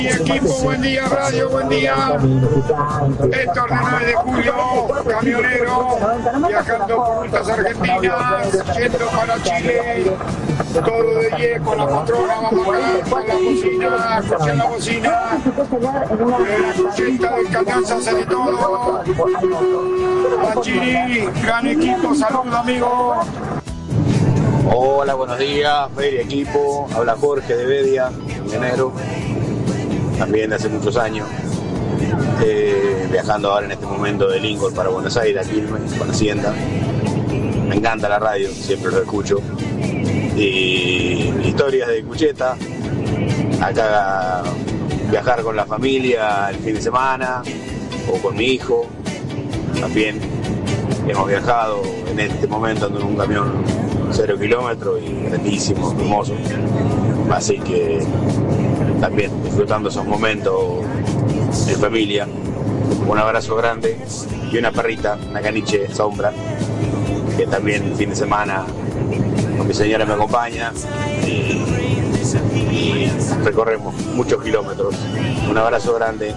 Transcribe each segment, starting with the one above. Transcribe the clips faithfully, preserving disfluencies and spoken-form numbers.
Mi equipo, buen día, radio, buen día. Héctor de nueve de julio, camionero, viajando por rutas argentinas, yendo para Chile, todo de diez con la patrona, vamos a ver, con la bocina, con la bocina, la cucheta del camión se hace de todo. Banchini, gran equipo, salud amigo. Hola, buenos días, Feria Equipo, habla Jorge de Bedia, camionero, también de hace muchos años, eh, viajando ahora en este momento de Lincoln para Buenos Aires, aquí con Hacienda. Me encanta la radio, siempre lo escucho. Y historias de Cucheta, acá viajar con la familia el fin de semana, o con mi hijo, también hemos viajado en este momento en un camión cero kilómetros y grandísimo, hermoso, así que también disfrutando esos momentos en familia. Un abrazo grande y una perrita, una caniche sombra, que también el fin de semana con mi señora me acompaña y, y recorremos muchos kilómetros. Un abrazo grande.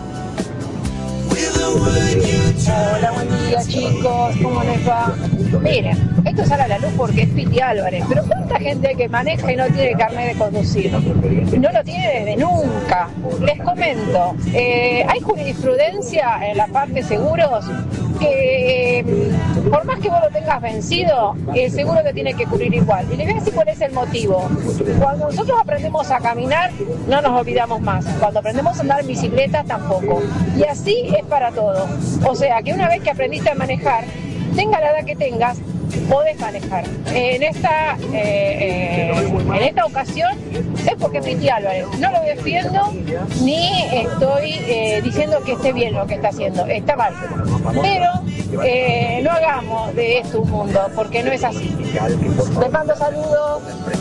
Hola, buen día chicos, ¿cómo les va? Miren, esto sale a la luz porque es Piti Álvarez, pero ¿cuánta gente que maneja y no tiene carnet de conducir? No lo tiene desde nunca. Les comento, eh, hay jurisprudencia en la parte seguros que eh, por más que vos lo tengas vencido, el seguro te tiene que cubrir igual. Y les voy a decir cuál es el motivo. Cuando nosotros aprendemos a caminar, no nos olvidamos más. Cuando aprendemos a andar en bicicleta, tampoco. Y así es para todo. O sea, que una vez que aprendiste a manejar, tenga la edad que tengas, podés manejar. En esta eh, eh, en esta ocasión es porque Piti Álvarez. No lo defiendo ni estoy eh, diciendo que esté bien lo que está haciendo. Está mal. Pero eh, no hagamos de esto un mundo, porque no es así. Les mando saludos.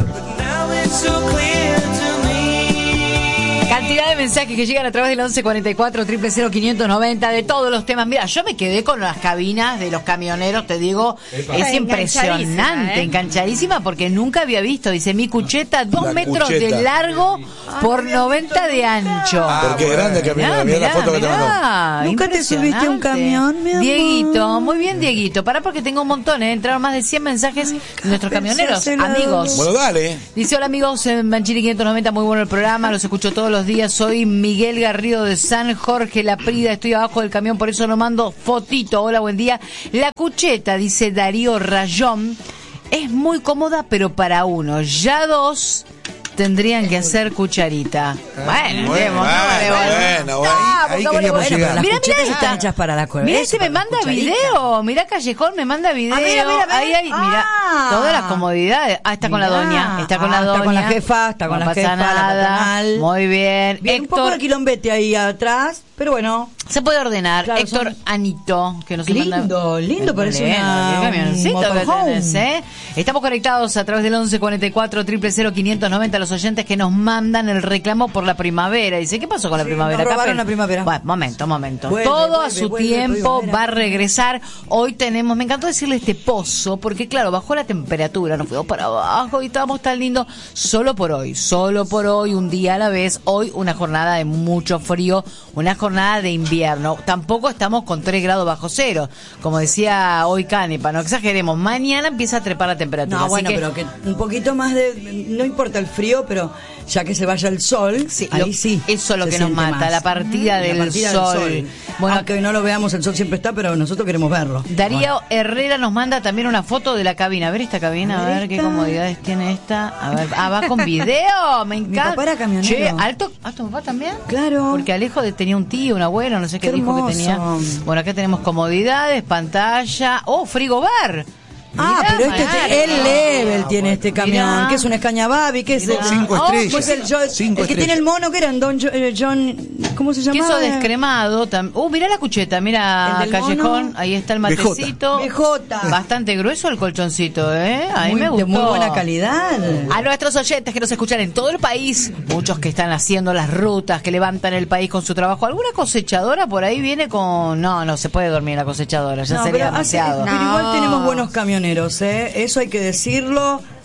Cantidad de mensajes que llegan a través del once cuarenta y cuatro, cero cero cero, quinientos noventa de todos los temas. Mira, yo me quedé con las cabinas de los camioneros, te digo, Epa. es impresionante, ¿eh? enganchadísima, porque nunca había visto, dice, mi cucheta, dos La metros cucheta. de largo por noventa de ancho. Porque es grande el camión, Mirá, mirá la mirá, foto que te mirá, mandó. ¿Nunca te subiste a un impresionante. camión, mi amor? Dieguito, muy bien, Dieguito. Pará porque tengo un montón, ¿eh? Entraron más de cien mensajes de nuestros camioneros, amigos. Bueno, dale. Dice, hola amigos, en Banchini quinientos noventa, muy bueno el programa, los escucho todos los días, soy Miguel Garrido de San Jorge La Prida, estoy abajo del camión, por eso no mando fotito. Hola, buen día. La cucheta, dice Darío Rayón, es muy cómoda, pero para uno, ya dos tendrían que hacer cucharita. Bueno, Bueno, vemos, bueno, no, bueno, bueno, Ah, ahí pongámosle queríamos bueno. llegar. Las Mirá, cuchetas mirá están esta. hechas para la cueva. Mira, este me manda video. Mira Callejón, me manda video. A ver, a ver, a ver. Ahí, ahí, mira. Ah. Todas las comodidades. Ah, está con la Mirá. doña. Está con Ah, la doña. está con la jefa, está con no la pasa jefa, la nada. patronal. Muy bien. Bien, un Héctor, poco de quilombete ahí atrás, pero bueno. se puede ordenar. Claro, Héctor son- Anito, que nos Lindo, manda... lindo, parece Bueno, una- qué camioncito un que motorhome. tenés, ¿eh? Estamos conectados a través del once cuarenta y cuatro, cero cero cero, quinientos noventa, los oyentes que nos mandan el reclamo por la primavera. Dice, ¿qué pasó con la Sí, primavera? nos robaron Capel? la primavera. Bueno, momento, momento. Vuelve, Todo a vuelve, su vuelve, tiempo primavera. va a regresar. Hoy tenemos, me encantó decirle este pozo, porque claro, bajó la temperatura, nos fuimos para abajo y estábamos tan lindos. Solo por hoy, solo por hoy, un día a la vez. Hoy una jornada de mucho frío, una jornada de invierno. Tampoco estamos con tres grados bajo cero, como decía hoy Canepa, no exageremos. Mañana empieza a trepar la temperatura. No, así bueno, que- pero que un poquito más de... No importa el frío, pero ya que se vaya el sol, Sí, ahí lo- sí. eso es lo se que nos siente mata, más. la partida, La del, partida sol. del sol. Bueno, Aunque no lo veamos, el sol siempre está, pero nosotros queremos verlo. Darío Bueno. Herrera nos manda también una foto de la cabina. A ver esta cabina, a A ver ver qué esta. comodidades tiene esta. A ver, ah, va con video, me encanta. papá era camionero. Che, alto, alto papá también. Claro. Porque Alejo de- tenía un tío, un abuelo, no sé qué, Qué dijo hermoso. que tenía. Bueno, acá tenemos comodidades, pantalla, oh, frigobar. Ah, Mirá, pero este, Magali. este- el level tiene este camión, Mirá. que es un Escañababi, que es Mirá. el, Cinco Oh, estrellas. pues el, John- Cinco el que estrellas. tiene el mono que era Don Jo- eh, John, ¿cómo se llamaba? Queso descremado. tam- Uh, mirá la cucheta, mira El del Callejón. mono. Ahí está el B J. matecito. B J. Bastante grueso el colchoncito, ¿eh? Ahí muy, me gustó. de muy buena calidad. A nuestros oyentes que nos escuchan en todo el país, muchos que están haciendo las rutas, que levantan el país con su trabajo, ¿alguna cosechadora por ahí viene con...? No, no se puede dormir en la cosechadora, ya No, sería pero, hace- demasiado. pero igual tenemos buenos camioneros, ¿eh? Eso hay que decirlo.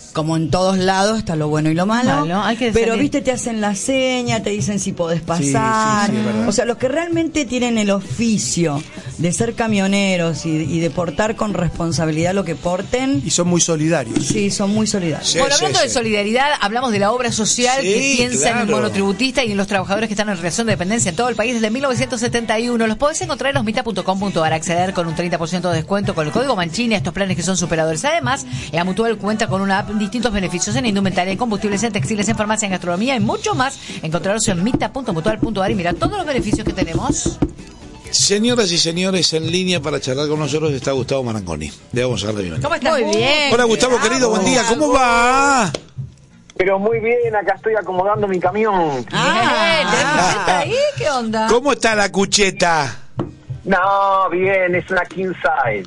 como en todos lados está lo bueno y lo malo, Malo, hay que pero salir. viste, te hacen la seña, te dicen si podés pasar, sí, sí, es verdad. o sea, los que realmente tienen el oficio de ser camioneros y, y de portar con responsabilidad lo que porten, Y son muy solidarios. sí, son muy solidarios. Sí, Bueno, sí, hablando de sí. solidaridad, hablamos de la obra social Sí, que piensa en el claro. monotributista y en los trabajadores que están en relación de dependencia en todo el país desde mil novecientos setenta y uno. Los podés encontrar en osmita punto com punto ar, acceder con un treinta por ciento de descuento con el código Mancini a estos planes que son superadores. Además, la Mutual cuenta con una app, distintos beneficios en indumentaria, en combustibles, en textiles, en farmacia, en gastronomía y mucho más. Encontrarlos en mita punto mutual punto ar y mira todos los beneficios que tenemos. Señoras y señores, en línea para charlar con nosotros está Gustavo Marangoni. Le vamos a dar la bienvenida. ¿Cómo estás? Muy bien. Hola Gustavo, querido, buen día. ¿Cómo va? Pero muy bien, acá estoy acomodando mi camión. Ah, ¿tenés cucheta ahí? ¿Qué onda? ¿Cómo está la cucheta? No, bien, es una king size.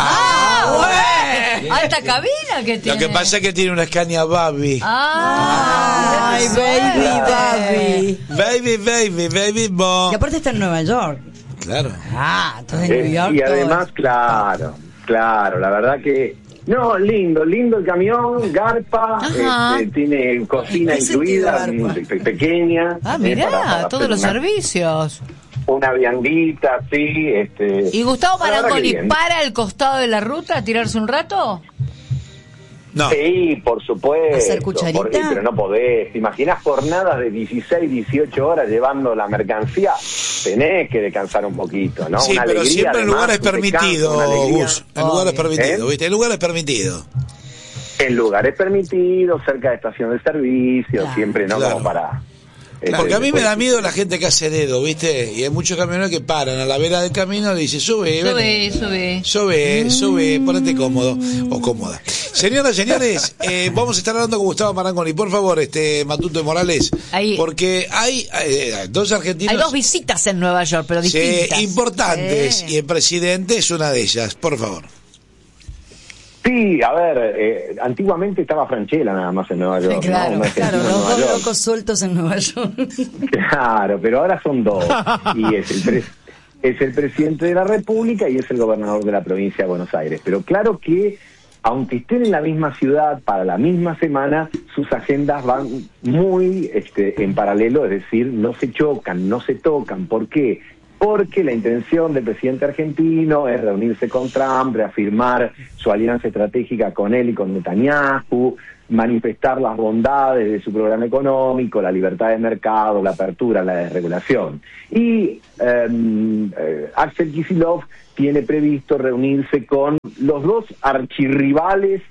Ah, bueno. Alta cabina que tiene. Lo que pasa es que tiene una Scania Baby. Ah, Ay, baby, baby. Baby, baby, baby, bo. Y aparte está en Nueva York. Claro. Ah, entonces en Eh, New York. y todo además, es- claro, claro, la verdad que... No, lindo, lindo el camión, garpa, Ajá. este, tiene cocina ¿En qué sentido incluida, garpa? pe- pequeña. Ah, eh, mirá, para- para todos hacer los una- servicios. Una viandita, sí, este... ¿Y Gustavo la verdad que Marangoni bien. para al costado de la ruta a tirarse un rato? No. Sí, por supuesto. ¿Hacer cucharita? porque- pero no podés. ¿Te imaginás jornadas de dieciséis, dieciocho horas llevando la mercancía? Tenés que descansar un poquito, ¿no? Sí, Una pero alegría, siempre en además, lugares un descanso, permitidos, una alegría. Gus. En lugares Obvio. permitidos, ¿Eh? ¿viste? En lugares permitidos. En lugares permitidos, cerca de estación de servicio, Claro. siempre, ¿no? Claro. Como para... este, Porque a mí me después- da miedo la gente que hace dedo, ¿viste? Y hay muchos camioneros que paran a la vera del camino y le dicen, sube, ven. Sube, sube. Sube, sube, ponete cómodo o cómoda. Señoras, señores, eh, vamos a estar hablando con Gustavo Marangoni. Por favor, este Matute Morales, Ahí. porque hay eh, dos argentinos Hay dos visitas en Nueva York, pero sí, distintas. importantes Sí. y el presidente es una de ellas. Por favor. Sí, a ver, eh, antiguamente estaba Franchella nada más en Nueva York. ¿no? Claro, Un argentino Claro, en los Nueva dos York. locos sueltos en Nueva York. Claro, pero ahora son dos. Y es el, pres- es el presidente de la República y es el gobernador de la provincia de Buenos Aires. Pero claro que, aunque estén en la misma ciudad para la misma semana, sus agendas van muy este, en paralelo, es decir, no se chocan, no se tocan. ¿Por qué? Porque la intención del presidente argentino es reunirse con Trump, reafirmar su alianza estratégica con él y con Netanyahu, manifestar las bondades de su programa económico, la libertad de mercado, la apertura, la desregulación. Y eh, eh, Axel Kicillof tiene previsto reunirse con los dos archirrivales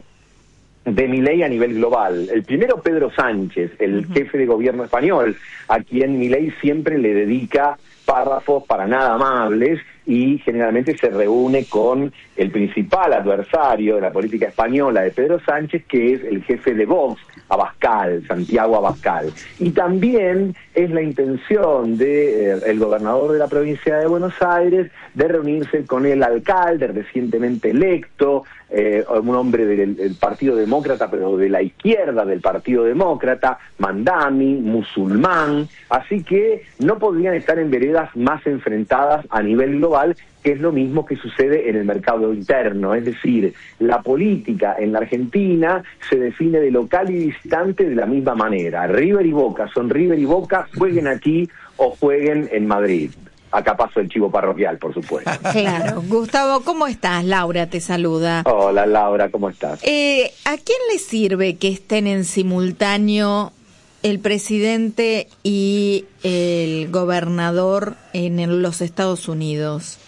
de Milei a nivel global. El primero, Pedro Sánchez, el jefe de gobierno español, a quien Milei siempre le dedica párrafos para nada amables y generalmente se reúne con el principal adversario de la política española de Pedro Sánchez, que es el jefe de Vox, Abascal, Santiago Abascal. Y también es la intención de eh, el gobernador de la provincia de Buenos Aires de reunirse con el alcalde recientemente electo, eh, un hombre del, del Partido Demócrata, pero de la izquierda del Partido Demócrata, Mandami, musulmán, así que no podrían estar en veredas más enfrentadas a nivel global, que es lo mismo que sucede en el mercado interno, es decir, la política en la Argentina se define de local y distante de la misma manera. River y Boca son River y Boca, jueguen aquí o jueguen en Madrid. Acá paso el chivo parroquial, por supuesto. Claro. Gustavo, ¿cómo estás? Laura te saluda. Hola Laura, ¿cómo estás? Eh, ¿A quién le sirve que estén en simultáneo el presidente y el gobernador en los Estados Unidos?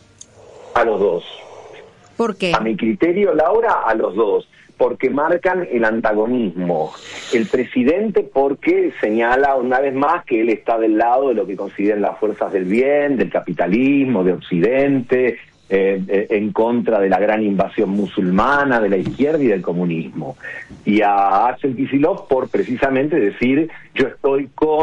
A los dos. ¿Por qué? A mi criterio, Laura, a los dos, porque marcan el antagonismo. El presidente porque señala una vez más que él está del lado de lo que consideran las fuerzas del bien, del capitalismo, de Occidente, eh, eh, en contra de la gran invasión musulmana, de la izquierda y del comunismo. Y a Axel Kicillof por precisamente decir, yo estoy con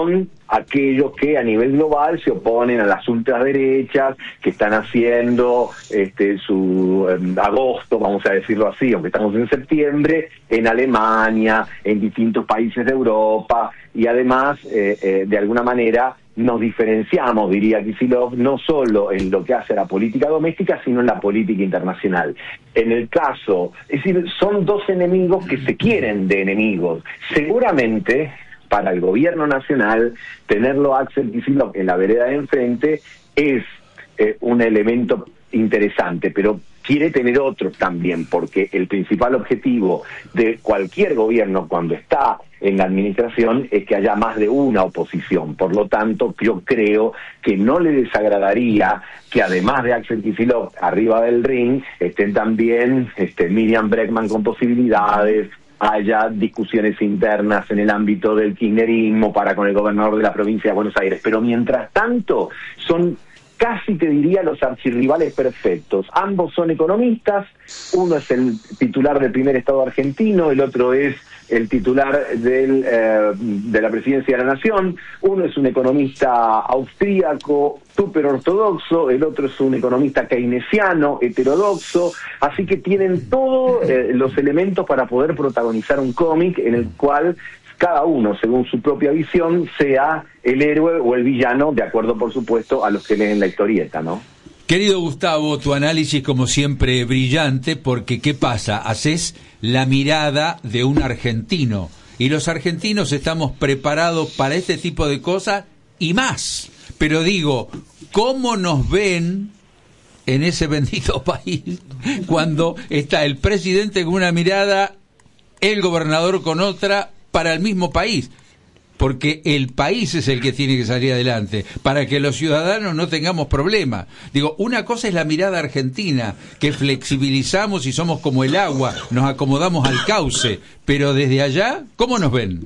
aquellos que a nivel global se oponen a las ultraderechas, que están haciendo este, su eh, agosto, vamos a decirlo así, aunque estamos en septiembre, en Alemania, en distintos países de Europa, y además, eh, eh, de alguna manera, nos diferenciamos, diría Kicillof, no solo en lo que hace a la política doméstica, sino en la política internacional. En el caso, es decir, son dos enemigos que se quieren de enemigos. Seguramente, para el gobierno nacional, tenerlo a Axel Kicillof en la vereda de enfrente es eh, un elemento interesante, pero quiere tener otros también, porque el principal objetivo de cualquier gobierno cuando está en la administración es que haya más de una oposición. Por lo tanto, yo creo que no le desagradaría que además de Axel Kicillof arriba del ring, estén también este, Miriam Bregman con posibilidades, haya discusiones internas en el ámbito del kirchnerismo para con el gobernador de la provincia de Buenos Aires. Pero mientras tanto, son casi te diría los archirrivales perfectos. Ambos son economistas, uno es el titular del primer Estado argentino, el otro es el titular del, eh, de la presidencia de la Nación, uno es un economista austríaco, súper ortodoxo, el otro es un economista keynesiano, heterodoxo, así que tienen todos eh, los elementos para poder protagonizar un cómic en el cual cada uno, según su propia visión, sea el héroe o el villano, de acuerdo, por supuesto, a los que leen la historieta, ¿no? Querido Gustavo, tu análisis, como siempre, brillante, porque ¿qué pasa? Haces la mirada de un argentino, y los argentinos estamos preparados para este tipo de cosas y más. Pero digo, ¿cómo nos ven en ese bendito país cuando está el presidente con una mirada, el gobernador con otra, para el mismo país? Porque el país es el que tiene que salir adelante, para que los ciudadanos no tengamos problemas. Digo, una cosa es la mirada argentina, que flexibilizamos y somos como el agua, nos acomodamos al cauce, pero desde allá, ¿cómo nos ven?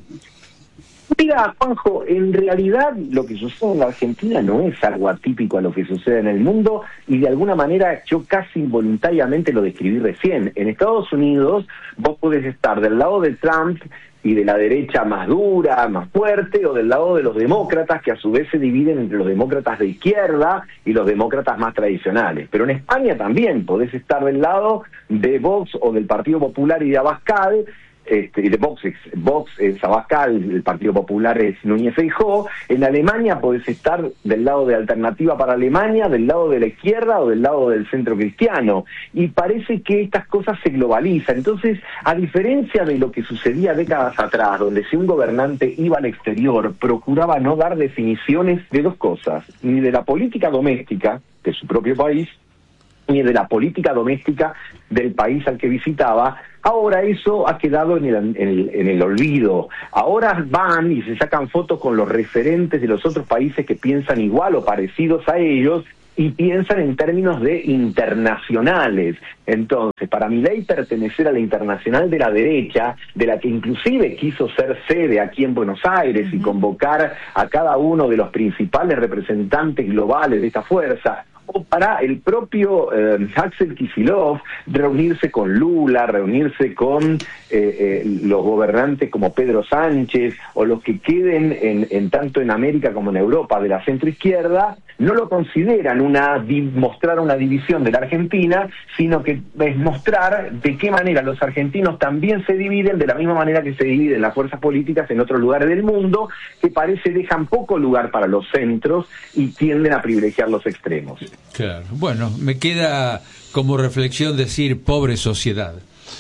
Mira, Juanjo, en realidad lo que sucede en la Argentina no es algo atípico a lo que sucede en el mundo, y de alguna manera yo casi involuntariamente lo describí recién. En Estados Unidos vos podés estar del lado de Trump y de la derecha más dura, más fuerte, o del lado de los demócratas, que a su vez se dividen entre los demócratas de izquierda y los demócratas más tradicionales. Pero en España también podés estar del lado de Vox o del Partido Popular y de Abascal, Este, y de Vox, Vox es Abascal, el Partido Popular es Núñez Feijóo. En Alemania podés estar del lado de Alternativa para Alemania, del lado de la izquierda o del lado del centro cristiano, y parece que estas cosas se globalizan. Entonces, a diferencia de lo que sucedía décadas atrás, donde si un gobernante iba al exterior, procuraba no dar definiciones de dos cosas, ni de la política doméstica de su propio país, ni de la política doméstica del país al que visitaba, ahora eso ha quedado en el, en el, en el olvido. Ahora van y se sacan fotos con los referentes de los otros países que piensan igual o parecidos a ellos, y piensan en términos de internacionales. Entonces, para Milei pertenecer a la internacional de la derecha, de la que inclusive quiso ser sede aquí en Buenos Aires y convocar a cada uno de los principales representantes globales de esta fuerza, o para el propio eh, Axel Kicillof reunirse con Lula, reunirse con eh, eh, los gobernantes como Pedro Sánchez, o los que queden en, en tanto en América como en Europa de la centroizquierda, no lo consideran una mostrar una división de la Argentina, sino que es mostrar de qué manera los argentinos también se dividen, de la misma manera que se dividen las fuerzas políticas en otros lugares del mundo, que parece dejan poco lugar para los centros y tienden a privilegiar los extremos. Claro. Bueno, me queda como reflexión decir pobre sociedad.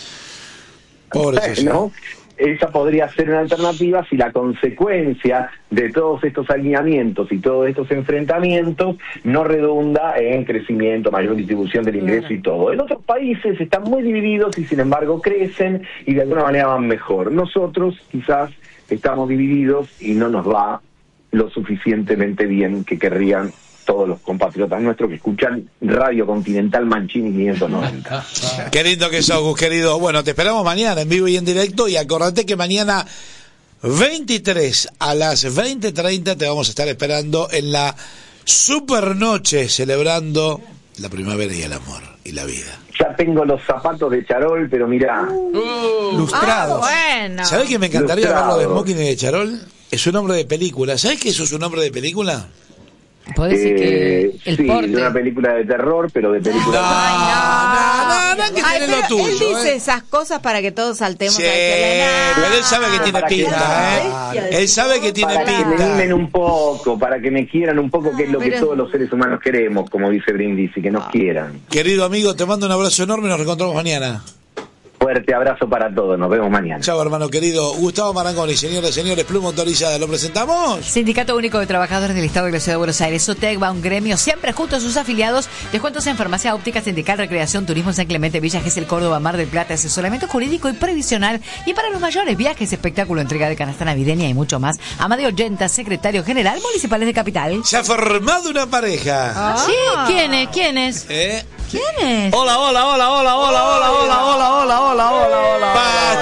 Pobre sociedad. ¿No? Esa podría ser una alternativa si la consecuencia de todos estos alineamientos y todos estos enfrentamientos no redunda en crecimiento, mayor distribución del ingreso y todo. En otros países están muy divididos y sin embargo crecen y de alguna manera van mejor. Nosotros quizás estamos divididos y no nos va lo suficientemente bien que querrían todos los compatriotas nuestros que escuchan Radio Continental Mancini quinientos noventa. Qué lindo que sos, Gus, querido. Bueno, te esperamos mañana en vivo y en directo, y acordate que mañana veintitrés a las veinte treinta te vamos a estar esperando en la Supernoche, celebrando la primavera y el amor y la vida. Ya tengo los zapatos de charol, pero mirá. Uh, lustrados. Ah, bueno. ¿Sabés que me encantaría Lustrado. verlo de smoking y de charol? Es un nombre de película. ¿Sabes que eso es un nombre de película? ¿Podés decir que Eh, el sí, porte? de una película de terror, pero de película... No, no, no, que Ay, tiene lo pero él tuyo. dice ¿eh? esas cosas para que todos saltemos Sí, a decirle, "No". pero él sabe que tiene para que- pinta, ¿eh? Él sabe que tiene Para que me pinta. mimen un poco, para que me quieran un poco, que es lo que pero- todos los seres humanos queremos, como dice Brindisi, que nos quieran. Querido amigo, te mando un abrazo enorme y nos reencontramos mañana. Fuerte abrazo para todos, nos vemos mañana. Chao, hermano querido. Gustavo Marangoni, señoras y señores, Pluma Autorizada. ¿Lo presentamos? Sindicato Único de Trabajadores del Estado de la Ciudad de Buenos Aires, SOTEC, va un gremio siempre junto a sus afiliados. Descuentos en farmacia óptica, sindical, recreación, turismo en San Clemente, Villa Gesell, Córdoba, Mar del Plata, asesoramiento jurídico y previsional. Y para los mayores, viajes, espectáculo, entrega de canasta navideña y mucho más. Amadeo Yenta, secretario general municipales de Capital. Se ha formado una pareja. ¿Sí? ¿Quién es? ¿Quién es? ¿Eh? ¿Quién es? Hola, hola, hola, hola, hola, hola, hola, hola, hola, hola, hola, hola.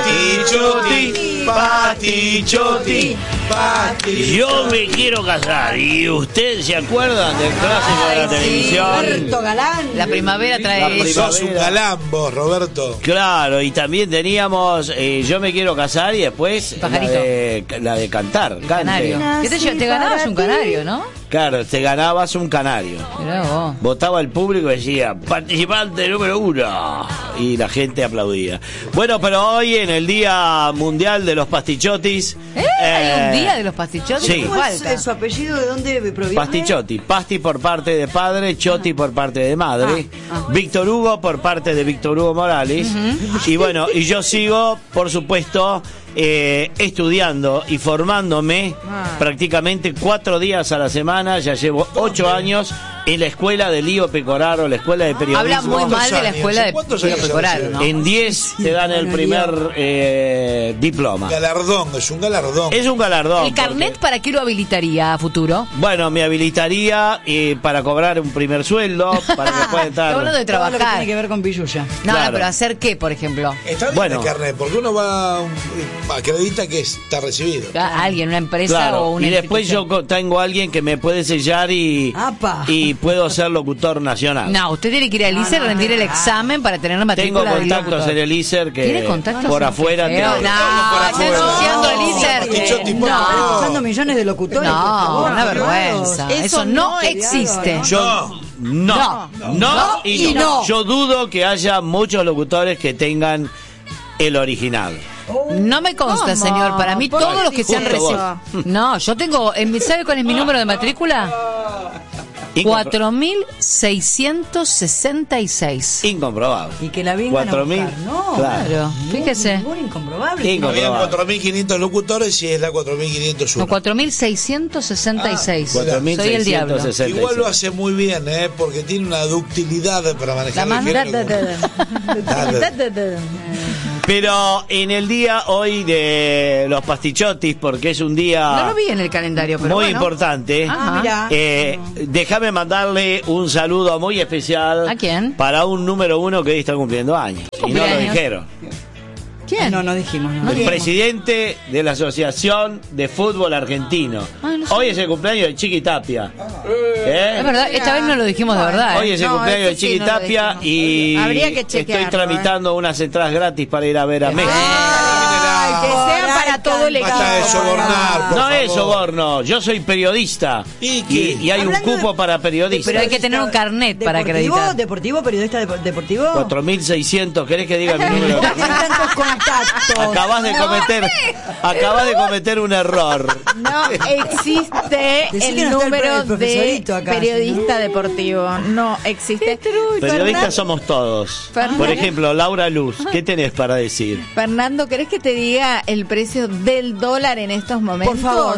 Patichoti, patichoti, patichoti. Yo me quiero casar y ustedes se acuerdan del clásico de la televisión. Roberto Galán. La primavera trae La eso. primavera. Sos un galán vos, Roberto. Claro, y también teníamos eh, Yo me quiero casar y después la Pajarito. de, la de cantar, cante. Canario. ¿Qué te, lle- te ganabas un canario, no? Claro, te ganabas un canario. Mirá vos. Votaba el público y decía, participante número uno. Y la gente aplaudía. Bueno, pero hoy en el Día Mundial de los Pastichotis... ¿Eh? ¿Hay un eh, día de los pastichotes? sí. ¿Qué ¿Cómo es falta? su apellido? ¿De dónde proviene? Pastichotti, Pasti por parte de padre, Chotti por parte de madre, Ah, Víctor Hugo por parte de Víctor Hugo Morales, y bueno, y yo sigo, por supuesto, eh, estudiando y formándome Ah. prácticamente cuatro días a la semana, ya llevo ocho años en la escuela de Lío Pecoraro, la escuela de periodismo. Habla muy ¿Cuántos mal de la años? escuela de ¿Cuántos Pío años Pecoraro, hace? ¿no? En diez te dan el primer eh, diploma. Galardón, es un galardón. Es un galardón. ¿El carnet porque- para qué lo habilitaría a futuro? Bueno, me habilitaría eh, para cobrar un primer sueldo, para que pueda Estoy hablando entrar. de Todo lo que trabajar. tiene que ver con Pilluya. No, Claro. no, pero ¿hacer qué, por ejemplo? Está bien Bueno. el carnet, porque uno va, um, acredita que está recibido. ¿A alguien, una empresa Claro, o una y después yo institución? co- tengo a alguien que me puede sellar y, Apa. y puedo ser locutor nacional. No, usted tiene que ir al I C E R, rendir el examen para tener la Tengo matrícula de contactos locutor. en el I C E R que ¿Tiene contactos? por No, afuera qué te- feo. No, está ensuciando el I C E R. Pastichotti, por No. Están favor. escuchando millones de locutores. por No, favor, una claro. vergüenza. Eso, Eso no no, existe. ¿no? Yo no, no, no y, y no. no. Yo dudo que haya muchos locutores que tengan el original. No me consta, ¿Cómo? señor. Para mí, ¿Por todos qué los que se han dijo recibido. eso? No, yo tengo. en mi- ¿Sabe cuál es mi número de matrícula? cuatro mil seiscientos sesenta y seis. Incomprobable. Y que la vengan a Cuatro mil, buscar. No, claro. Claro, fíjese. Ningún incomprobable. Habían Incomprobable. cuatro mil quinientos locutores y es la cuatro mil quinientos uno. No, cuatro mil seiscientos sesenta y seis. cuatro mil Soy el diablo. seiscientos sesenta y seis. Igual lo hace muy bien, ¿eh? Porque tiene una ductilidad para La manejar más- el da- género. da- da- da- da- da. Pero en el día hoy de los pastichotis, porque es un día No lo vi en el calendario, pero muy bueno. importante, Ajá. Ah, mira. eh, déjame mandarle un saludo muy especial. ¿A quién? Para un número uno que hoy está cumpliendo años. Y no lo Cumpleaños. dijeron. ¿Quién? No, no dijimos. No. El presidente de la Asociación de Fútbol Argentino. Ay, no sé. Hoy es el cumpleaños de Chiqui Tapia. ¿Eh? Es verdad, esta vez no lo dijimos de verdad. Hoy ¿eh? es el No, cumpleaños de eso sí Chiqui no lo Tapia dijimos. y Habría que estoy chequearlo, tramitando unas entradas gratis para ir a ver a Messi. Ay, que sea para todo el equipo. Basta de sobornar, por No favor. es soborno, yo soy periodista. ¿Y qué? Y, y hay un Hablando de- cupo para periodistas. Pero hay que tener un carnet para ¿Deportivo? acreditar. ¿Deportivo? ¿Periodista depo- deportivo? cuatro mil seiscientos, ¿querés que diga mi número? Tienen tantos contactos. Acabas de cometer, acabas de cometer un error. No existe Decí que el no está el número pro- el profesorito de acá, periodista deportivo. No existe. Periodistas somos todos. Fernando. Por ejemplo, Laura Luz, ¿qué tenés para decir? Fernando, ¿querés que te diga el precio del dólar en estos momentos? Por favor.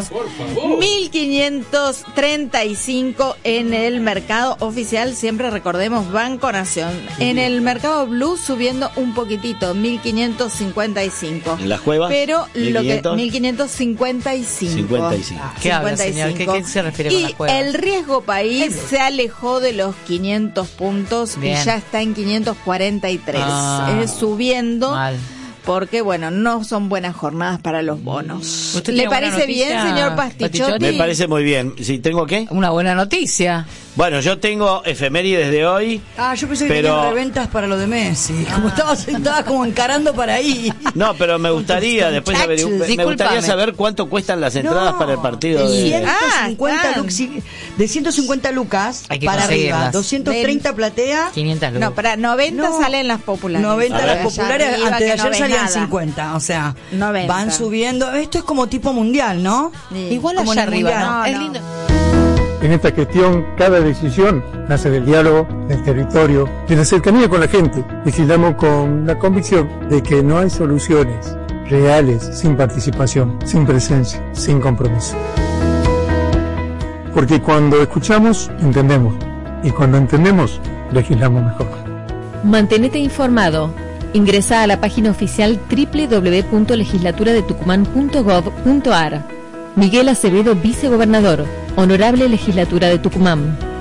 mil quinientos treinta y cinco en el mercado oficial, siempre recordemos Banco Nación. En el mercado blue subiendo un poquitito, mil quinientos cincuenta y cinco. ¿En las cuevas? Pero lo que mil quinientos. mil quinientos cincuenta y cinco. cincuenta y cinco. ¿Qué habla, señor? ¿Qué- qué se refiere con y las cuevas? el riesgo país se alejó de los quinientos puntos Bien. y ya está en quinientos cuarenta y tres. Ah. Es subiendo. Mal. Porque, bueno, no son buenas jornadas para los bonos. ¿Usted ¿Le tiene buena parece bien, noticia, señor Pastichotti? Pastichotti? Me parece muy bien. ¿Sí, tengo qué? Una buena noticia. Bueno, yo tengo efemérides de hoy. Ah, yo pensé que pero... tenía reventas para lo de Messi. Como estaba sentada como encarando para ahí. No, pero me gustaría después averiguar. Me gustaría saber cuánto cuestan las entradas no, para el partido. De de ciento cincuenta ah, lux, de ciento cincuenta lucas para arriba, doscientos treinta platea, quinientas lucas. No, para noventa no, salen las populares. noventa las populares, arriba, antes de ayer no salían nada. cincuenta, o sea, noventa. Van subiendo. Esto es como tipo mundial, ¿no? Sí. Igual como allá arriba, ¿no? No, es no. lindo. En esta gestión, cada decisión nace del diálogo, del territorio, de la cercanía con la gente. Legislamos con la convicción de que no hay soluciones reales sin participación, sin presencia, sin compromiso. Porque cuando escuchamos, entendemos. Y cuando entendemos, legislamos mejor. Mantenete informado. Ingresa a la página oficial doble u doble u doble u punto legislatura de tucumán punto gov punto ar. Miguel Acevedo, vicegobernador. Honorable Legislatura de Tucumán.